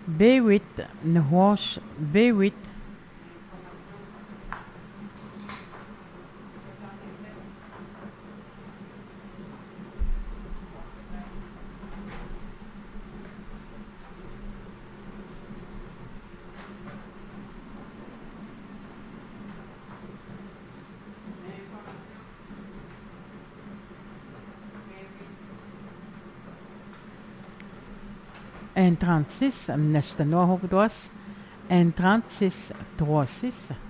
B8, Nhosh, B8. N36, nästa något dos. N36, 36.